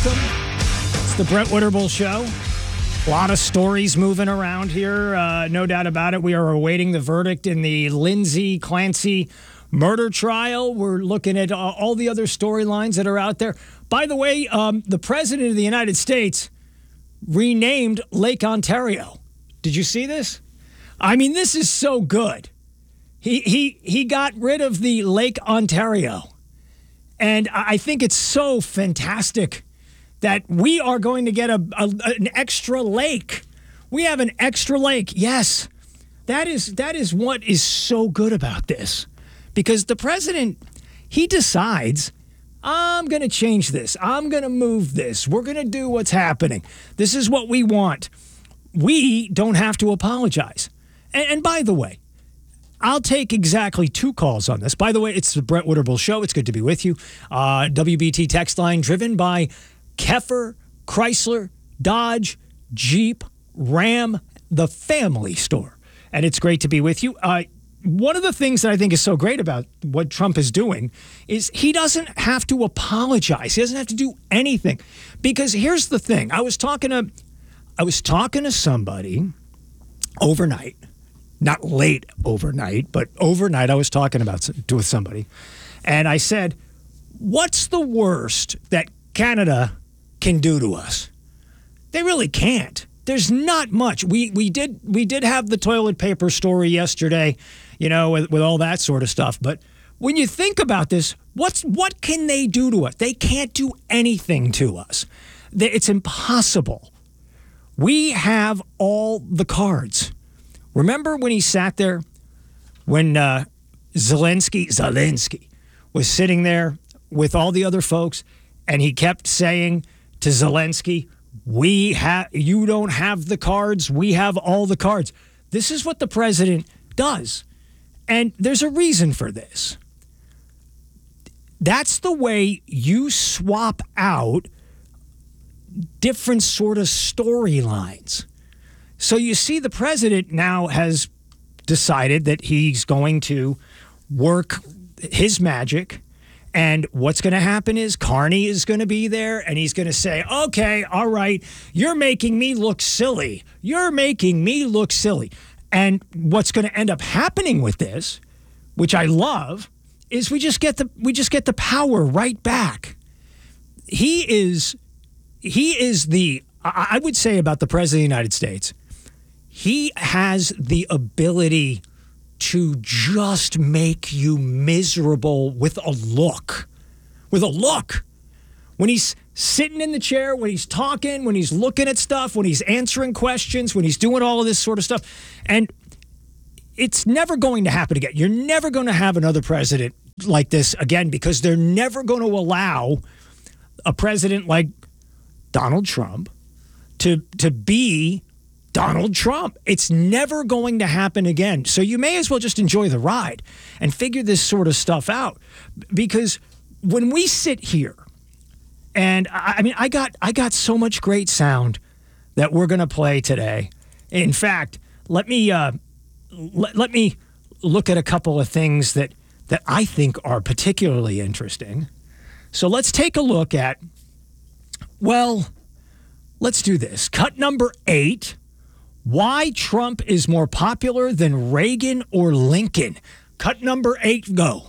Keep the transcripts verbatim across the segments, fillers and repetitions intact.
welcome. It's the Brett Winterble Show. A lot of stories moving around here, uh, no doubt about it. We are awaiting the verdict in the Lindsay Clancy murder trial. We're looking at uh, all the other storylines that are out there. By the way, um, the President of the United States renamed Lake Ontario. Did you see this? I mean, this is so good. He he he got rid of the Lake Ontario. And I think it's so fantastic that we are going to get a, a an extra lake. We have an extra lake. Yes, that is that is what is so good about this. Because the president, he decides, I'm going to change this. I'm going to move this. We're going to do what's happening. This is what we want. We don't have to apologize. And, and by the way, I'll take exactly two calls on this. By the way, it's the Brett Winterble Show. It's good to be with you. Uh, W B T text line driven by Keffer, Chrysler, Dodge, Jeep, Ram, the family store. And it's great to be with you. Uh, one of the things that I think is so great about what Trump is doing is he doesn't have to apologize. He doesn't have to do anything. Because here's the thing. I was talking to, I was talking to somebody overnight. Not late overnight, but overnight I was talking about with somebody. And I said, what's the worst that Canada can do to us? They really can't. There's not much. We we did we did have the toilet paper story yesterday, you know, with, with all that sort of stuff. But when you think about this, what's what can they do to us? They can't do anything to us. It's impossible. We have all the cards. Remember when he sat there, when uh, Zelensky, Zelensky was sitting there with all the other folks, and he kept saying to Zelensky, "We have, you don't have the cards. We have all the cards." This is what the president does, and there's a reason for this. That's the way you swap out different sort of storylines. So you see, the president now has decided that he's going to work his magic. And what's going to happen is Carney is going to be there and he's going to say, okay, all right, you're making me look silly. You're making me look silly. And what's going to end up happening with this, which I love, is we just get the we just get the power right back. He is he is the I would say about the president of the United States. He has the ability to just make you miserable with a look. With a look. When he's sitting in the chair, when he's talking, when he's looking at stuff, when he's answering questions, when he's doing all of this sort of stuff. And it's never going to happen again. You're never going to have another president like this again because they're never going to allow a president like Donald Trump to, to be Donald Trump. It's never going to happen again. So you may as well just enjoy the ride and figure this sort of stuff out. Because when we sit here, and I, I mean, I got I got so much great sound that we're going to play today. In fact, let me uh, let, let me look at a couple of things that that I think are particularly interesting. So let's take a look at, well, let's do this. Cut number eight. Why Trump is more popular than Reagan or Lincoln. Cut number eight, go.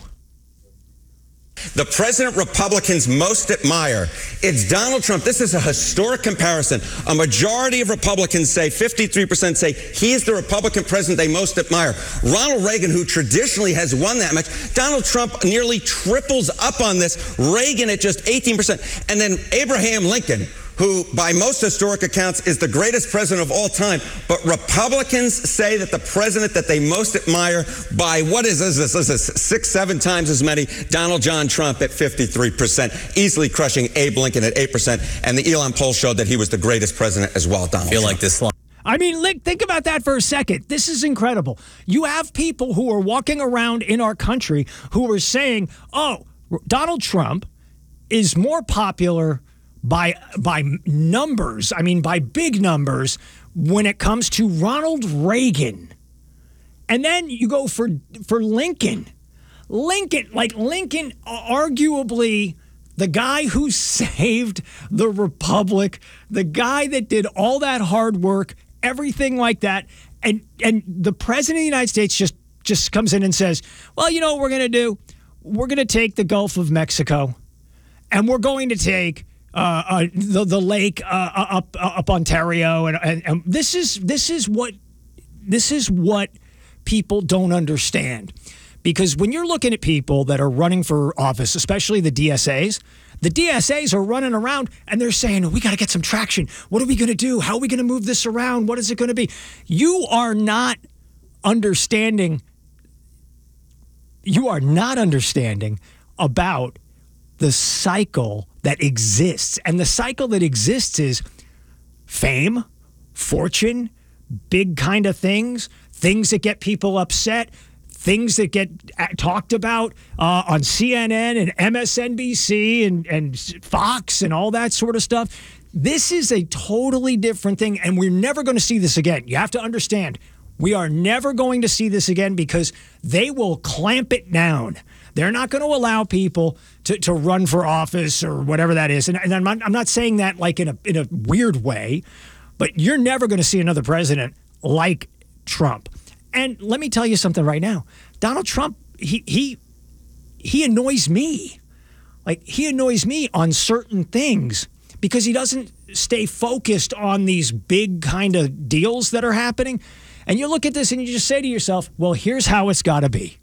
The president Republicans most admire, it's Donald Trump. This is a historic comparison. A majority of Republicans say, fifty-three percent say, he's the Republican president they most admire. Ronald Reagan, who traditionally has won that much, Donald Trump nearly triples up on this. Reagan at just eighteen percent. And then Abraham Lincoln, who by most historic accounts is the greatest president of all time. But Republicans say that the president that they most admire by, what is this, this is six, seven times as many, Donald John Trump at fifty-three percent, easily crushing Abe Lincoln at eight percent. And the Elon poll showed that he was the greatest president as well, Donald I feel Trump. like this line. I mean, think about that for a second. This is incredible. You have people who are walking around in our country who are saying, oh, Donald Trump is more popular by by numbers, I mean by big numbers, when it comes to Ronald Reagan. And then you go for for Lincoln. Lincoln, like Lincoln arguably the guy who saved the republic, the guy that did all that hard work, everything like that. And and the president of the United States just, just comes in and says, well, you know what we're going to do? We're going to take the Gulf of Mexico and we're going to take uh, uh, the, the lake uh, up up Ontario. And, and, and this is this is what this is what people don't understand. Because when you're looking at people that are running for office, especially the D S As, the D S As are running around and they're saying, we got to get some traction. What are we going to do? How are we going to move this around? What is it going to be? You are not understanding. You are not understanding about the cycle that exists. And the cycle that exists is fame, fortune, big kind of things, things that get people upset, things that get talked about uh, on C N N and M S N B C and, and Fox and all that sort of stuff. This is a totally different thing, and we're never going to see this again. You have to understand, we are never going to see this again because they will clamp it down. They're not going to allow people to, to run for office or whatever that is. And, and I'm not, I'm not saying that like in a in a weird way, but you're never going to see another president like Trump. And let me tell you something right now. Donald Trump, he he he annoys me. Like, he annoys me on certain things because he doesn't stay focused on these big kind of deals that are happening. And you look at this and you just say to yourself, well, here's how it's got to be.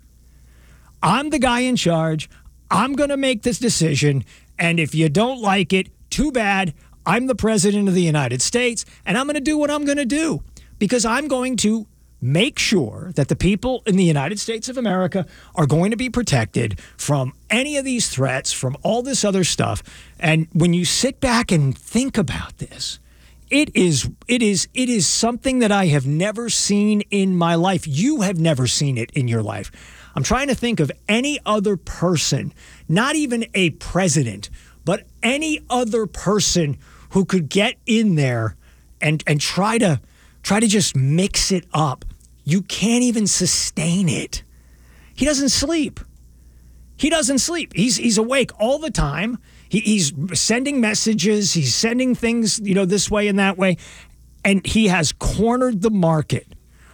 I'm the guy in charge. I'm going to make this decision. And if you don't like it, too bad. I'm the president of the United States, and I'm going to do what I'm going to do because I'm going to make sure that the people in the United States of America are going to be protected from any of these threats, from all this other stuff. And when you sit back and think about this, it is it is it is something that I have never seen in my life. You have never seen it in your life. I'm trying to think of any other person, not even a president, but any other person who could get in there and and try to try to just mix it up. You can't even sustain it. He doesn't sleep. He doesn't sleep. He's he's awake all the time. He, he's sending messages. He's sending things, you know, this way and that way. And he has cornered the market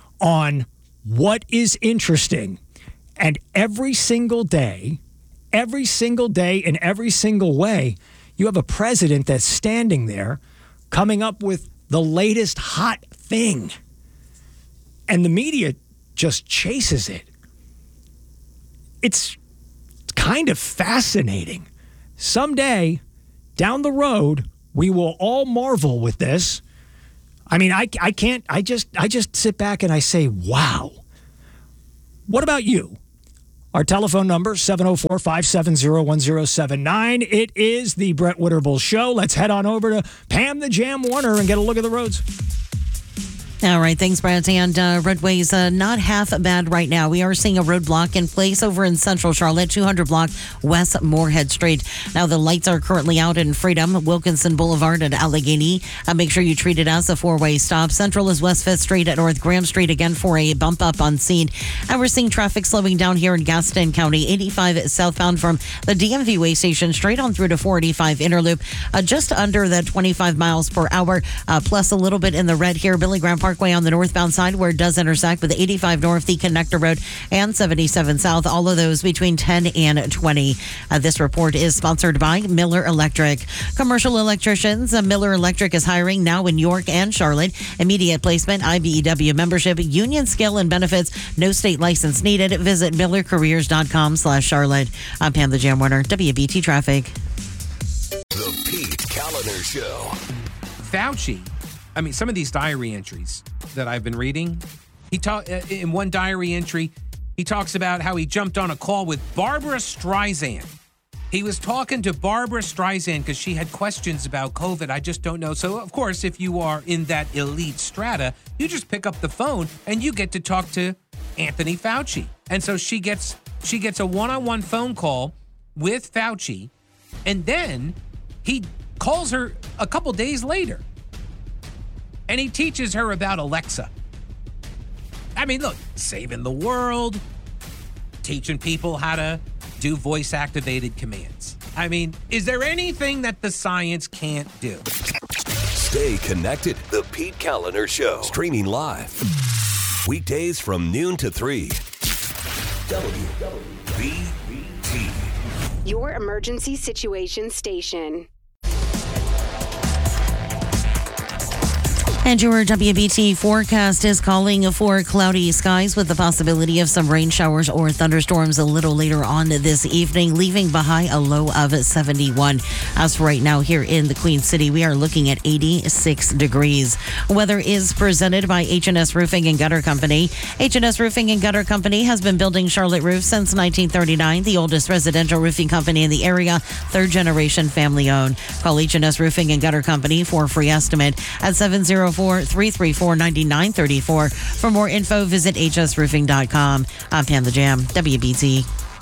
on what is interesting. And every single day, every single day in every single way, you have a president that's standing there coming up with the latest hot thing. And the media just chases it. It's kind of fascinating. Someday, down the road, we will all marvel with this. I mean, I, I can't, I just, I just sit back and I say, wow. What about you? Our telephone number, seven oh four, five seven oh, one oh seven nine. It is the Brett Winterble Show. Let's head on over to Pam the Jam Warner and get a look at the roads. All right, thanks, Brett. And uh, roadways uh, not half bad right now. We are seeing a roadblock in place over in Central Charlotte, two hundred block West Moorhead Street. Now, the lights are currently out in Freedom, Wilkinson Boulevard, and Allegheny. Uh, make sure you treat it as a four-way stop. Central is West fifth Street at North Graham Street, again for a bump up on scene. And we're seeing traffic slowing down here in Gaston County, eighty-five southbound from the D M V way station straight on through to four eighty-five Interloop, uh, just under the twenty-five miles per hour, uh, plus a little bit in the red here. Billy Graham Parkway on the northbound side where it does intersect with eighty-five North, the Connector Road, and seventy-seven South, all of those between ten and twenty. Uh, this report is sponsored by Miller Electric. Commercial electricians, uh, Miller Electric is hiring now in York and Charlotte. Immediate placement, I B E W membership, union skill and benefits, no state license needed. Visit miller careers dot com slash Charlotte. I'm Pam the Jam Warner, W B T Traffic. The Pete Kaliner Show. Fauci, I mean, some of these diary entries that I've been reading, he talk in one diary entry, he talks about how he jumped on a call with Barbara Streisand. He was talking to Barbara Streisand because she had questions about COVID. I just don't know. So, of course, if you are in that elite strata, you just pick up the phone and you get to talk to Anthony Fauci. And so she gets she gets a one-on-one phone call with Fauci, and then he calls her a couple days later. And he teaches her about Alexa. I mean, look, saving the world, teaching people how to do voice-activated commands. I mean, is there anything that the science can't do? Stay connected. The Pete Kaliner Show. Streaming live. Weekdays from noon to three. W B T. Your emergency situation station. And your W B T forecast is calling for cloudy skies with the possibility of some rain showers or thunderstorms a little later on this evening, leaving behind a low of seventy-one. As for right now here in the Queen City, we are looking at eighty-six degrees. Weather is presented by H and S Roofing and Gutter Company. H and S Roofing and Gutter Company has been building Charlotte roofs since nineteen thirty-nine, the oldest residential roofing company in the area, third generation family owned. Call H and S Roofing and Gutter Company for a free estimate at seven zero four, three three four, nine nine three four. For more info, visit h s roofing dot com. I'm Pam the Jam, W B T.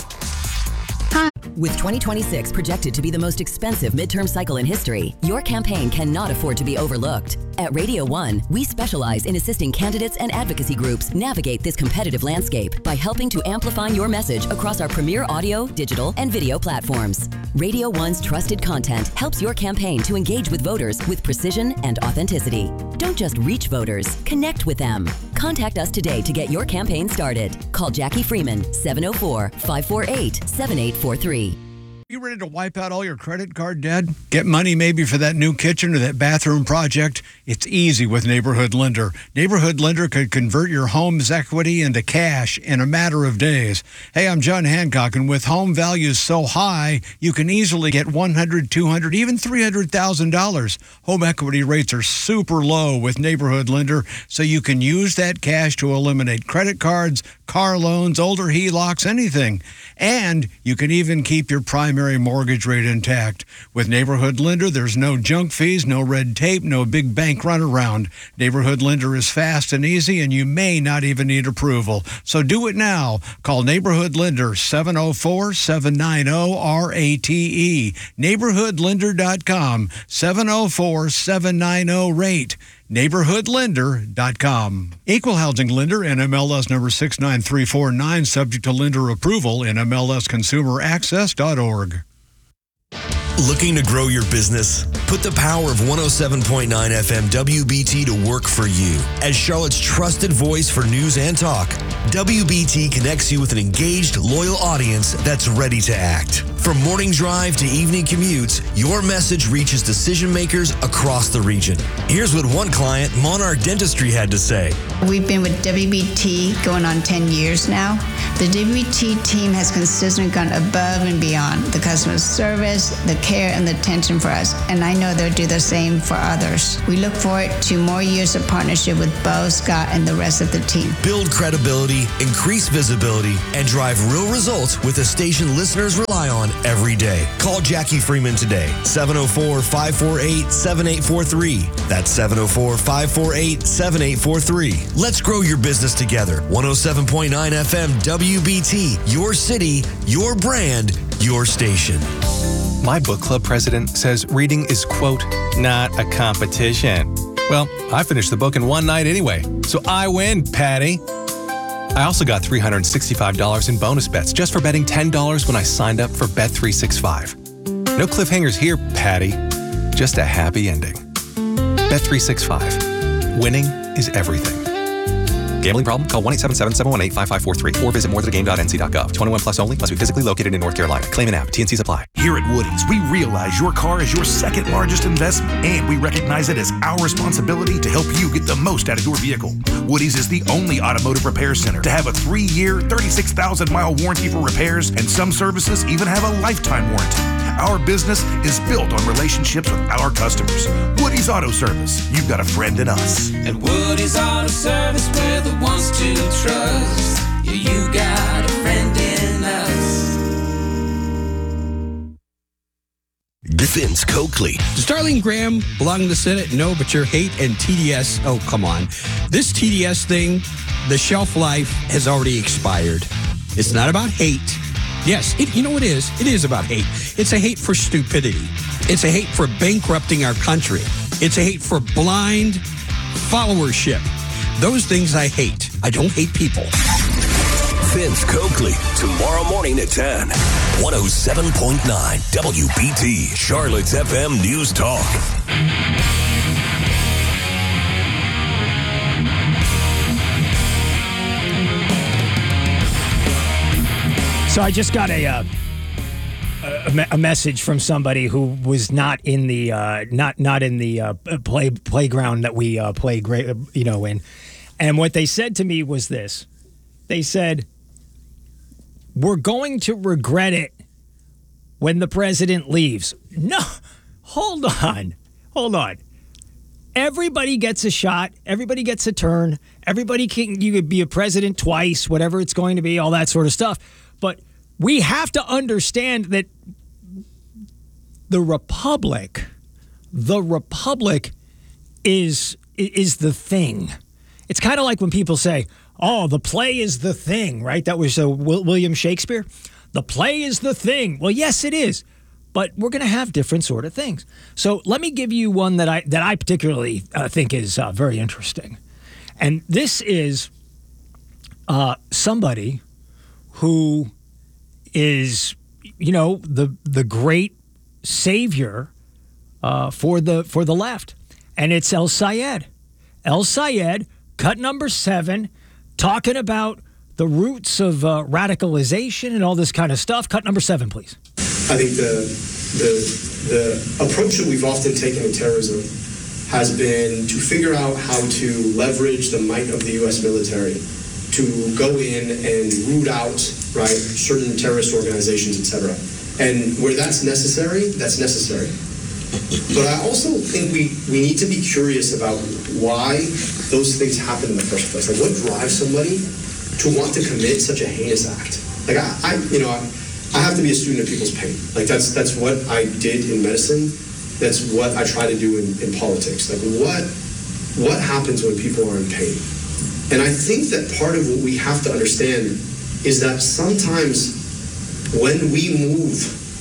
With twenty twenty-six projected to be the most expensive midterm cycle in history, your campaign cannot afford to be overlooked. At Radio One, we specialize in assisting candidates and advocacy groups navigate this competitive landscape by helping to amplify your message across our premier audio, digital, and video platforms. Radio One's trusted content helps your campaign to engage with voters with precision and authenticity. Don't just reach voters, connect with them. Contact us today to get your campaign started. Call Jackie Freeman, seven oh four, five four eight, seven eight four three. You ready to wipe out all your credit card debt? Get money maybe for that new kitchen or that bathroom project? It's easy with Neighborhood Lender. Neighborhood Lender could convert your home's equity into cash in a matter of days. Hey, I'm John Hancock, and with home values so high, you can easily get one hundred thousand dollars, two hundred thousand dollars, even three hundred thousand dollars. Home equity rates are super low with Neighborhood Lender, so you can use that cash to eliminate credit cards, car loans, older H E L O Cs, anything. And you can even keep your primary mortgage rate intact. With Neighborhood Lender, there's no junk fees, no red tape, no big bank runaround. Neighborhood Lender is fast and easy, and you may not even need approval. So do it now. Call Neighborhood Lender, seven oh four, seven nine oh, R A T E. neighborhood lender dot com, seven oh four, seven nine oh, rate. neighborhood lender dot com. Equal housing lender, N M L S number six nine three four nine, subject to lender approval, N M L S consumer access dot org. Looking to grow your business? Put the power of one oh seven point nine F M W B T to work for you. As Charlotte's trusted voice for news and talk, W B T connects you with an engaged, loyal audience that's ready to act. From morning drive to evening commutes, your message reaches decision makers across the region. Here's what one client, Monarch Dentistry, had to say. We've been with W B T going on ten years now. The W B T team has consistently gone above and beyond the customer service, the care, and the attention for us, and I know they'll do the same for others. We look forward to more years of partnership with Bo, Scott, and the rest of the team. Build credibility, increase visibility, and drive real results with a station listeners rely on every day. Call Jackie Freeman today, seven oh four, five four eight, seven eight four three. That's seven oh four, five four eight, seven eight four three. Let's grow your business together. one oh seven point nine F M W B T, your city, your brand, your station. My book club president says reading is, quote, not a competition. Well, I finished the book in one night anyway, so I win, Patty. I also got three hundred sixty-five dollars in bonus bets just for betting ten dollars when I signed up for Bet three sixty-five. No cliffhangers here, Patty. Just a happy ending. Bet three sixty-five. Winning is everything. Gambling problem? Call one eight seven seven, seven one eight, five five four three or visit more than a game dot n c dot gov. twenty-one plus only. Must be physically located in North Carolina. Claim an app. T N Cs apply. Here at Woody's, we realize your car is your second largest investment, and we recognize it as our responsibility to help you get the most out of your vehicle. Woody's is the only automotive repair center to have a three-year, thirty-six thousand mile warranty for repairs, and some services even have a lifetime warranty. Our business is built on relationships with our customers. Woody's Auto Service, you've got a friend in us. At Woody's Auto Service, we're the ones to trust. Yeah, you got a friend in us. Vince Coakley. Does Darlene Graham belong in the Senate? No, but your hate and T D S, oh, come on. This T D S thing, the shelf life has already expired. It's not about hate. Yes, it, you know it is. It is about hate. It's a hate for stupidity. It's a hate for bankrupting our country. It's a hate for blind followership. Those things I hate. I don't hate people. Vince Coakley, tomorrow morning at ten. one oh seven point nine W B T, Charlotte's F M News Talk. So I just got a, uh, a a message from somebody who was not in the uh, not not in the uh, play playground that we uh, play great you know in, and what they said to me was this: they said, "We're going to regret it when the president leaves." No, hold on, hold on. Everybody gets a shot. Everybody gets a turn. Everybody can. You could be a president twice, whatever it's going to be, all that sort of stuff. But we have to understand that the republic, the republic is is the thing. It's kind of like when people say, "Oh, the play is the thing," right? That was uh, William Shakespeare. The play is the thing. Well, yes, it is, but we're going to have different sort of things. So let me give you one that I that I particularly uh, think is uh, very interesting, and this is uh, somebody who is, you know, the the great savior uh, for the for the left, and it's El Sayed. El Sayed, cut number seven, talking about the roots of uh, radicalization and all this kind of stuff. Cut number seven, please. I think the the the approach that we've often taken to terrorism has been to figure out how to leverage the might of the U S military to go in and root out, right, certain terrorist organizations, et cetera. And where that's necessary, that's necessary. But I also think we, we need to be curious about why those things happen in the first place. Like, what drives somebody to want to commit such a heinous act? Like, I, I you know, I, I have to be a student of people's pain. Like, that's that's what I did in medicine. That's what I try to do in, in politics. Like, what what happens when people are in pain? And I think that part of what we have to understand is that sometimes when we move,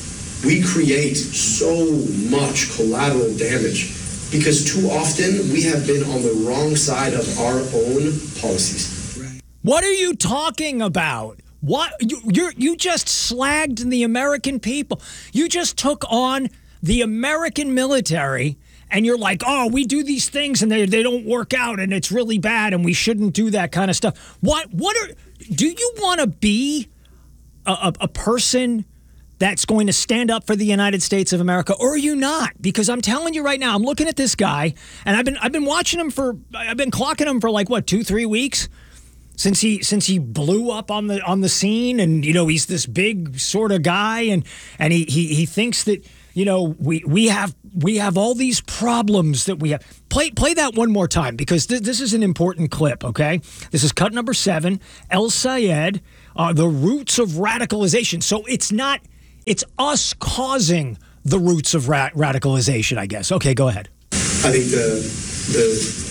we create so much collateral damage because too often we have been on the wrong side of our own policies. What are you talking about? What you you you just slagged the American people. You just took on the American military. And you're like, oh, we do these things and they they don't work out and it's really bad and we shouldn't do that kind of stuff. What what are do you want to be a, a, a person that's going to stand up for the United States of America, or are you not? Because I'm telling you right now, I'm looking at this guy and I've been I've been watching him for I've been clocking him for like what two three weeks since he since he blew up on the on the scene, and you know he's this big sort of guy and and he he he thinks that. You know, we, we have we have all these problems that we have. Play play that one more time because th- this is an important clip, okay? This is cut number seven, El Sayed, uh, the roots of radicalization. So it's not, it's us causing the roots of ra- radicalization, I guess. Okay, go ahead. I think the, the,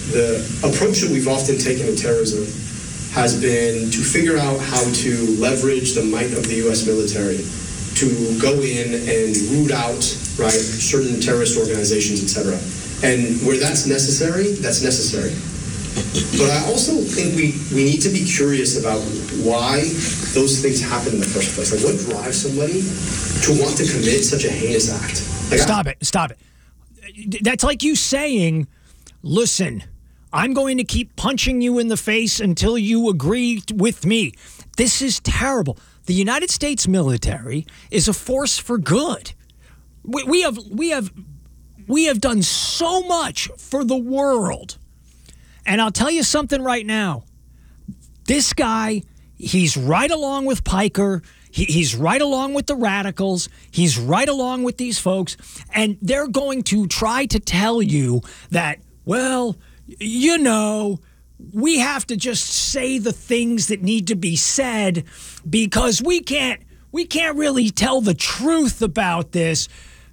the approach that we've often taken to terrorism has been to figure out how to leverage the might of the U S military to go in and root out, right, certain terrorist organizations, et cetera. And where that's necessary, that's necessary. But I also think we, we need to be curious about why those things happen in the first place. Like, what drives somebody to want to commit such a heinous act? Like, stop I, it, stop it. That's like you saying, listen, I'm going to keep punching you in the face until you agree with me. This is terrible. The United States military is a force for good. We, we have we have we have done so much for the world. And I'll tell you something right now. This guy, he's right along with Piker. He, he's right along with the radicals. He's right along with these folks. And they're going to try to tell you that, well, you know, we have to just say the things that need to be said because we can't we can't really tell the truth about this.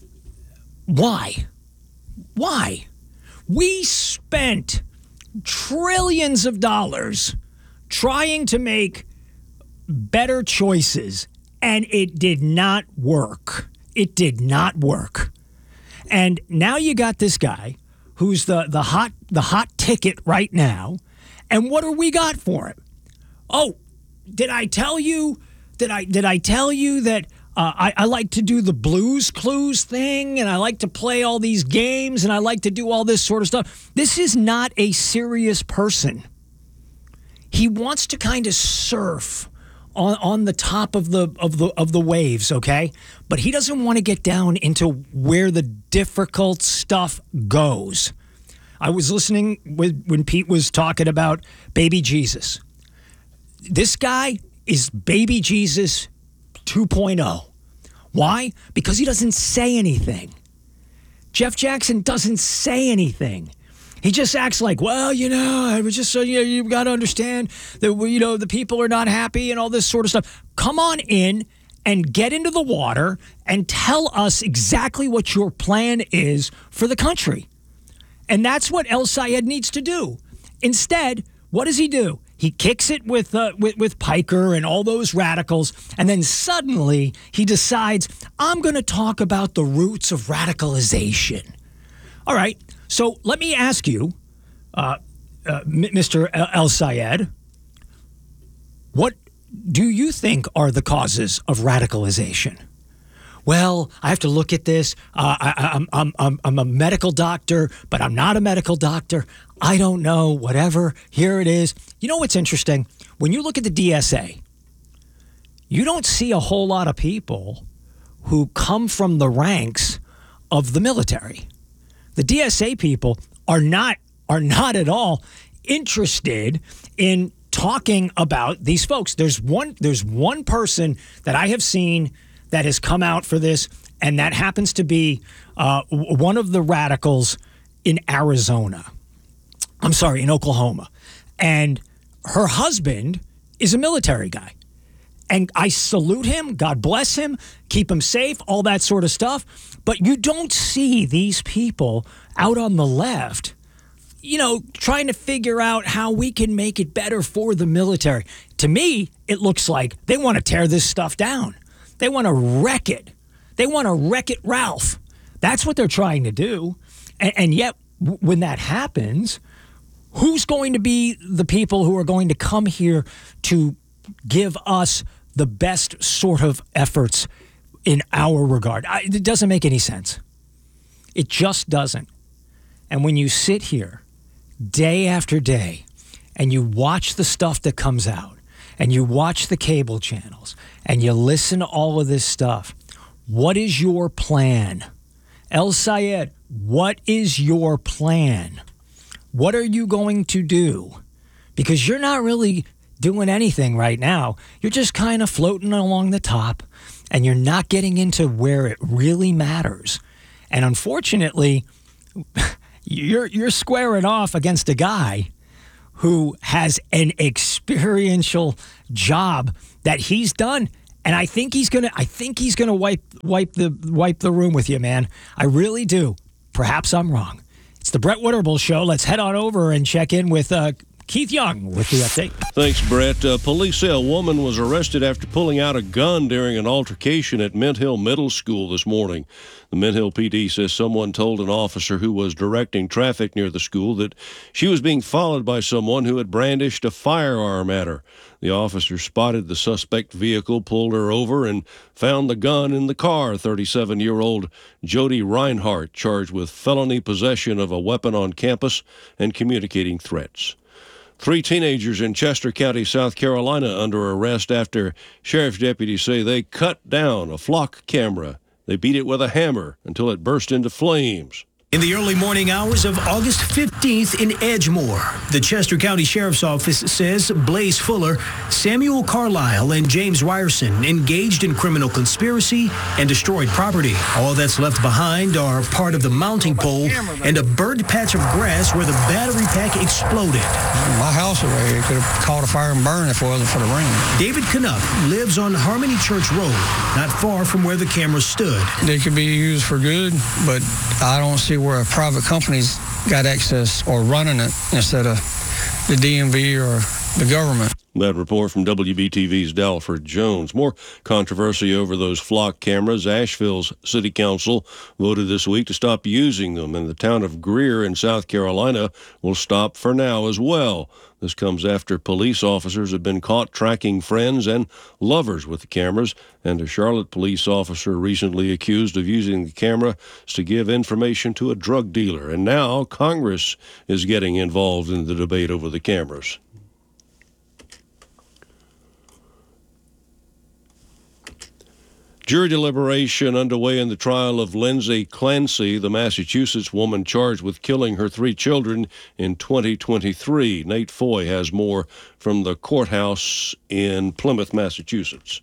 Why? Why? We spent trillions of dollars trying to make better choices, and it did not work. It did not work. And now you got this guy who's the, the hot the hot ticket right now. And what do we got for him? Oh, did I tell you? Did I did I tell you that Uh, I, I like to do the Blues Clues thing, and I like to play all these games, and I like to do all this sort of stuff. This is not a serious person. He wants to kind of surf on, on the top of the of the of the waves, okay? But he doesn't want to get down into where the difficult stuff goes. I was listening with, when Pete was talking about baby Jesus. This guy is baby Jesus two point oh. Why? Because he doesn't say anything. Jeff Jackson doesn't say anything. He just acts like, well, you know, I was just so you know, you've got to understand that you know the people are not happy and all this sort of stuff. Come on in and get into the water and tell us exactly what your plan is for the country. And that's what El Sayed needs to do. Instead, what does he do? He kicks it with, uh, with with Piker and all those radicals, and then suddenly he decides, I'm going to talk about the roots of radicalization. All right, so let me ask you, uh, uh, Mister El Sayed, what do you think are the causes of radicalization? Well, I have to look at this. Uh, I, I'm, I'm, I'm, I'm a medical doctor, but I'm not a medical doctor. I don't know, whatever. Here it is. You know what's interesting? When you look at the D S A, you don't see a whole lot of people who come from the ranks of the military. The D S A people are not are not at all interested in talking about these folks. There's one there's one person that I have seen that has come out for this, and that happens to be uh, one of the radicals in Arizona. I'm sorry, in Oklahoma. And her husband is a military guy. And I salute him. God bless him. Keep him safe, all that sort of stuff. But you don't see these people out on the left, you know, trying to figure out how we can make it better for the military. To me, it looks like they want to tear this stuff down. They want to wreck it. They want to wreck it, Ralph. That's what they're trying to do. And, and yet, w- when that happens, who's going to be the people who are going to come here to give us the best sort of efforts in our regard? I, it doesn't make any sense. It just doesn't. And when you sit here day after day and you watch the stuff that comes out and you watch the cable channels and you listen to all of this stuff, what is your plan? El Sayed, what is your plan? What are you going to do? Because you're not really doing anything right now. You're just kind of floating along the top, and you're not getting into where it really matters. And unfortunately, you're you're squaring off against a guy who has an experiential job that he's done. And I think he's gonna I think he's gonna wipe wipe the wipe the room with you, man. I really do. Perhaps I'm wrong. It's the Brett Winterble Show. Let's head on over and check in with uh, Keith Young with the update. Thanks, Brett. Uh, police say a woman was arrested after pulling out a gun during an altercation at Mint Hill Middle School this morning. The Mint Hill P D says someone told an officer who was directing traffic near the school that she was being followed by someone who had brandished a firearm at her. The officer spotted the suspect vehicle, pulled her over, and found the gun in the car. thirty-seven-year-old Jody Reinhart, charged with felony possession of a weapon on campus and communicating threats. Three teenagers in Chester County, South Carolina, under arrest after sheriff's deputies say they cut down a flock camera. They beat it with a hammer until it burst into flames. In the early morning hours of August fifteenth in Edgemoor, the Chester County Sheriff's Office says Blaze Fuller, Samuel Carlisle, and James Ryerson engaged in criminal conspiracy and destroyed property. All that's left behind are part of the mounting pole and a burned patch of grass where the battery pack exploded. My house away, it could have caught a fire and burned if it wasn't for the rain. David Canuck lives on Harmony Church Road, not far from where the camera stood. They could be used for good, but I don't see where private companies got access or running it instead of the D M V or the government. That report from W B T V's Dalford Jones. More controversy over those flock cameras. Asheville's City Council voted this week to stop using them, and the town of Greer in South Carolina will stop for now as well. This comes after police officers have been caught tracking friends and lovers with the cameras, and a Charlotte police officer recently accused of using the camera to give information to a drug dealer. And now Congress is getting involved in the debate over the cameras. Jury deliberation underway in the trial of Lindsay Clancy, the Massachusetts woman charged with killing her three children in twenty twenty-three. Nate Foy has more from the courthouse in Plymouth, Massachusetts.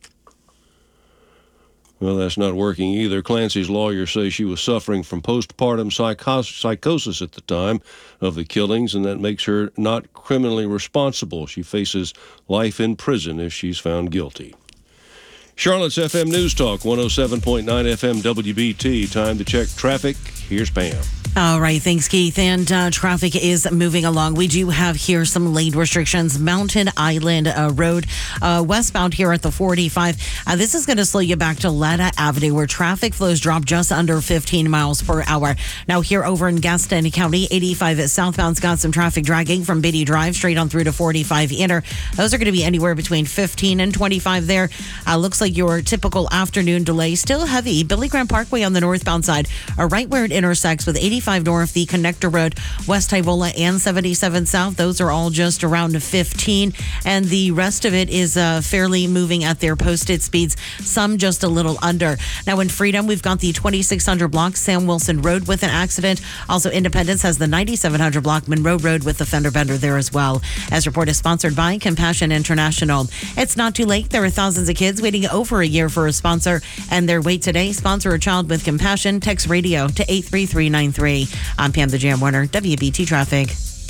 Well, that's not working either. Clancy's lawyers say she was suffering from postpartum psychos- psychosis at the time of the killings, and that makes her not criminally responsible. She faces life in prison if she's found guilty. Charlotte's F M News Talk, one oh seven point nine F M W B T. Time to check traffic. Here's Pam. All right, thanks, Keith. And uh, traffic is moving along. We do have here some lane restrictions. Mountain Island uh, Road, uh, westbound here at the forty-five. Uh, this is going to slow you back to Letta Avenue, where traffic flows drop just under fifteen miles per hour. Now here over in Gaston County, eighty-five southbound's got some traffic dragging from Biddy Drive straight on through to forty-five inner. Those are going to be anywhere between fifteen and twenty-five there. Uh, looks like your typical afternoon delay. Still heavy. Billy Graham Parkway on the northbound side, uh, right where it intersects with eighty-five north, the Connector Road, West Tyvola and seventy-seven south. Those are all just around fifteen, and the rest of it is uh, fairly moving at their posted speeds, some just a little under. Now in Freedom, we've got the twenty-six hundred block Sam Wilson Road with an accident. Also Independence has the ninety-seven hundred block Monroe Road with the fender bender there as well. As report is sponsored by Compassion International. It's not too late. There are thousands of kids waiting over a year for a sponsor, and their wait today. Sponsor a child with compassion. Text radio to eight three three nine three. I'm Pam the Jam Warner, W B T Traffic.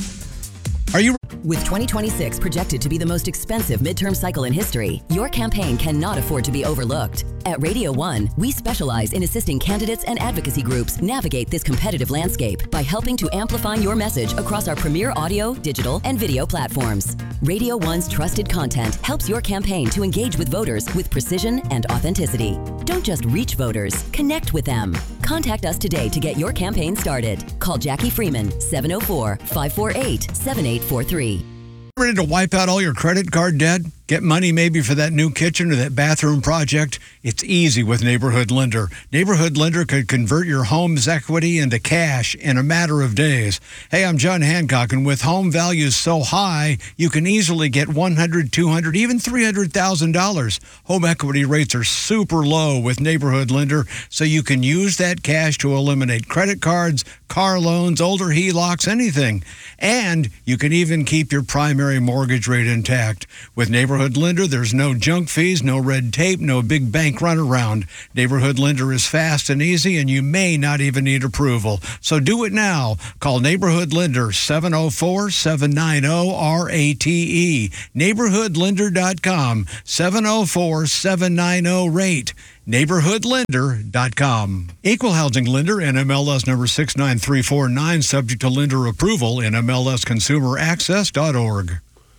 Are you? With twenty twenty-six projected to be the most expensive midterm cycle in history, your campaign cannot afford to be overlooked. At Radio One, we specialize in assisting candidates and advocacy groups navigate this competitive landscape by helping to amplify your message across our premier audio, digital, and video platforms. Radio One's trusted content helps your campaign to engage with voters with precision and authenticity. Don't just reach voters, connect with them. Contact us today to get your campaign started. Call Jackie Freeman, seven oh four, five four eight, seven eight four three. Ready to wipe out all your credit card debt? Get money maybe for that new kitchen or that bathroom project? It's easy with Neighborhood Lender. Neighborhood Lender could convert your home's equity into cash in a matter of days. Hey, I'm John Hancock, and with home values so high, you can easily get one hundred thousand dollars, two hundred thousand dollars, even three hundred thousand dollars. Home equity rates are super low with Neighborhood Lender, so you can use that cash to eliminate credit cards, car loans, older H E L O Cs, anything. And you can even keep your primary mortgage rate intact. With Neighborhood Lender, there's no junk fees, no red tape, no big bank runaround. Neighborhood Lender is fast and easy, and you may not even need approval. So do it now. Call Neighborhood Lender, seven oh four, seven nine oh, R A T E. neighborhood lender dot com, seven oh four, seven nine oh, rate. neighborhood lender dot com. Equal Housing Lender, N M L S number six nine three four nine, subject to lender approval, N M L S consumer access dot org.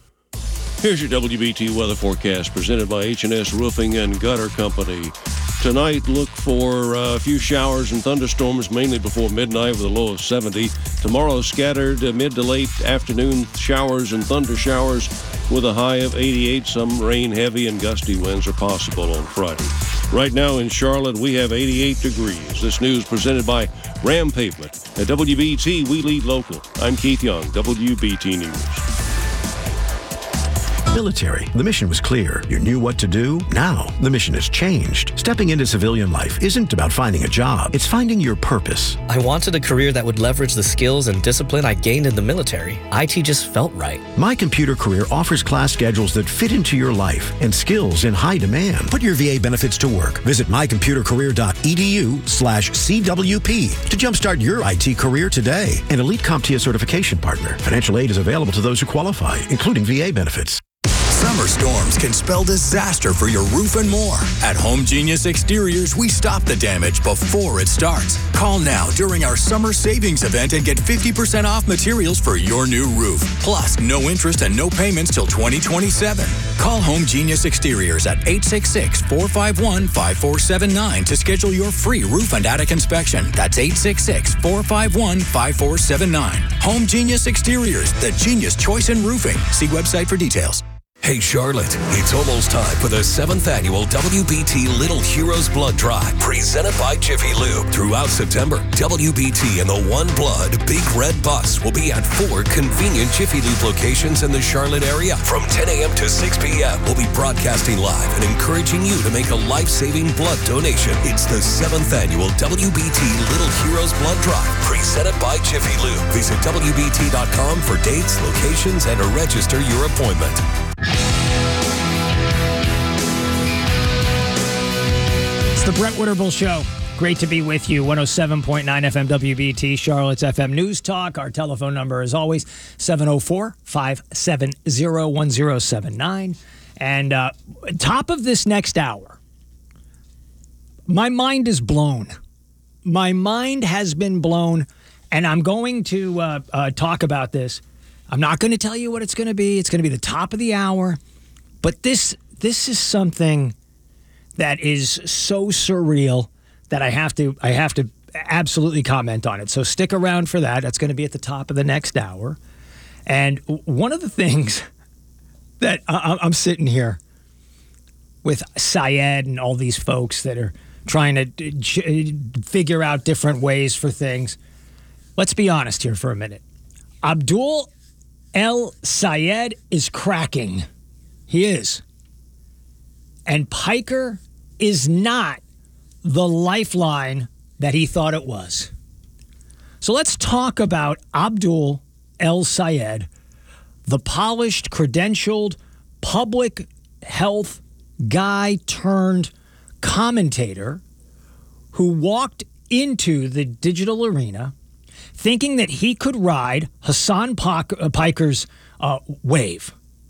Here's your W B T weather forecast presented by H and S Roofing and Gutter Company. Tonight, look for uh, a few showers and thunderstorms, mainly before midnight with a low of seventy. Tomorrow, scattered uh, mid to late afternoon showers and thunder showers with a high of eighty-eight. Some rain, heavy and gusty winds are possible on Friday. Right now in Charlotte, we have eighty-eight degrees. This news presented by Ram Pavement. At W B T, we lead local. I'm Keith Young, W B T News. Military. The mission was clear. You knew what to do. Now, the mission has changed. Stepping into civilian life isn't about finding a job. It's finding your purpose. I wanted a career that would leverage the skills and discipline I gained in the military. I T just felt right. My Computer Career offers class schedules that fit into your life and skills in high demand. Put your V A benefits to work. Visit my computer career dot e d u slash C W P to jumpstart your I T career today. An Elite CompTIA certification partner. Financial aid is available to those who qualify, including V A benefits. Summer storms can spell disaster for your roof and more. At Home Genius Exteriors, we stop the damage before it starts. Call now during our summer savings event and get fifty percent off materials for your new roof. Plus, no interest and no payments till twenty twenty-seven. Call Home Genius Exteriors at eight six six, four five one, five four seven nine to schedule your free roof and attic inspection. That's eight six six, four five one, five four seven nine. Home Genius Exteriors, the genius choice in roofing. See website for details. Hey Charlotte, it's almost time for the seventh annual W B T Little Heroes Blood Drive, presented by Jiffy Lube. Throughout September, W B T and the One Blood Big Red Bus will be at four convenient Jiffy Lube locations in the Charlotte area. From ten a.m. to six p.m., we'll be broadcasting live and encouraging you to make a life-saving blood donation. It's the seventh annual W B T Little Heroes Blood Drive, presented by Jiffy Lube. Visit W B T dot com for dates, locations, and to register your appointment. It's the Brent Winterble Show. Great to be with you. one oh seven point nine F M W B T, Charlotte's F M News Talk. Our telephone number is always seven oh four, five seven oh, one oh seven nine. And uh, top of this next hour, my mind is blown. My mind has been blown, and I'm going to uh, uh, talk about this. I'm not going to tell you what it's going to be. It's going to be the top of the hour. But this this is something that is so surreal that I have to I have to absolutely comment on it. So stick around for that. That's going to be at the top of the next hour. And one of the things that I, I'm sitting here with Syed and all these folks that are trying to figure out different ways for things. Let's be honest here for a minute. Abdul El Sayed is cracking. He is. And Piker is not the lifeline that he thought it was. So let's talk about Abdul El Sayed, the polished, credentialed, public health guy turned commentator who walked into the digital arena thinking that he could ride Hassan Piker's uh, wave.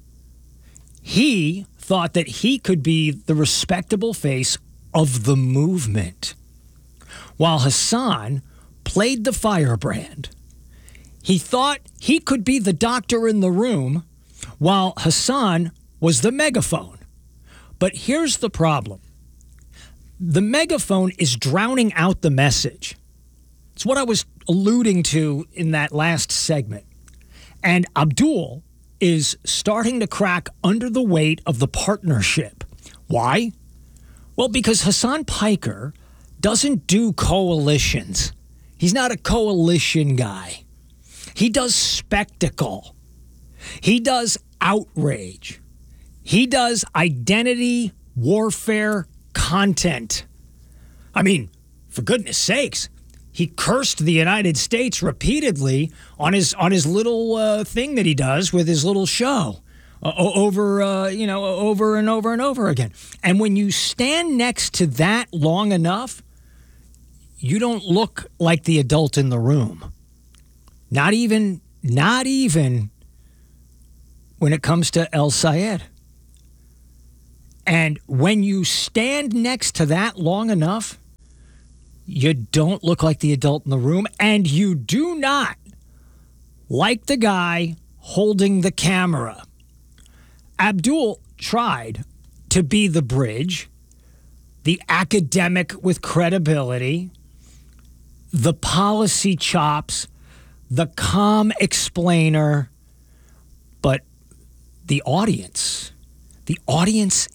He thought that he could be the respectable face of the movement, while Hassan played the firebrand. He thought he could be the doctor in the room, while Hassan was the megaphone. But here's the problem. The megaphone is drowning out the message. It's what I was alluding to in that last segment. And Abdul is starting to crack under the weight of the partnership. Why? Well, because Hassan Piker doesn't do coalitions. He's not a coalition guy. He does spectacle. He does outrage. He does identity warfare content. I mean, for goodness sakes, he cursed the United States repeatedly on his on his little uh, thing that he does with his little show uh, over uh, you know over and over and over again. And when you stand next to that long enough, you don't look like the adult in the room. Not even not even when it comes to El Sayed. And when you stand next to that long enough, you don't look like the adult in the room, and you do not like the guy holding the camera. Abdul tried to be the bridge, the academic with credibility, the policy chops, the calm explainer, but the audience, the audience